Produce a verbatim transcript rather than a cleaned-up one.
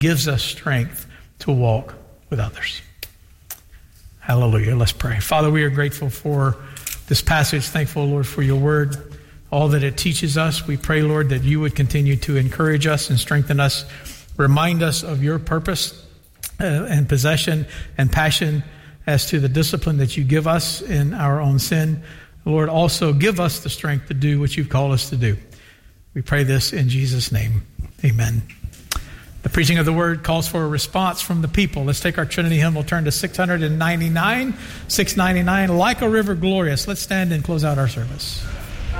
gives us strength to walk with others. Hallelujah. Let's pray. Father, we are grateful for this passage. Thankful, Lord, for your word, all that it teaches us. We pray, Lord, that you would continue to encourage us and strengthen us. Remind us of your purpose uh, and possession and passion as to the discipline that you give us in our own sin. Lord, also give us the strength to do what you've called us to do. We pray this in Jesus' name. Amen. The preaching of the word calls for a response from the people. Let's take our Trinity hymn. We'll turn to six ninety-nine, six ninety-nine, Like a River Glorious. Let's stand and close out our service.